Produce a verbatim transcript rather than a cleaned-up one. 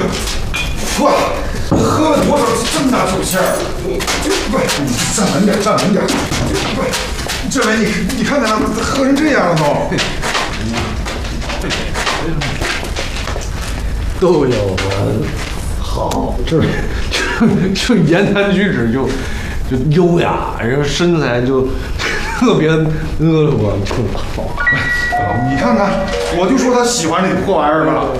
哇，喝了多少这么大口气儿？不是，你站稳点，站稳点。不是，这位你你看看他喝成这样了都。都有文好，这这这言谈举止就就优雅，然后身材就特别婀娜，就好。 你看看，我就说他喜欢这破玩意儿吧。